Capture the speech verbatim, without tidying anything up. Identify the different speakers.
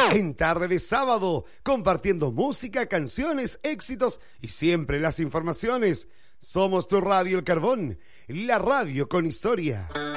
Speaker 1: En Tarde de Sábado, compartiendo música, canciones, éxitos y siempre las informaciones. Somos tu Radio El Carbón, la radio con historia.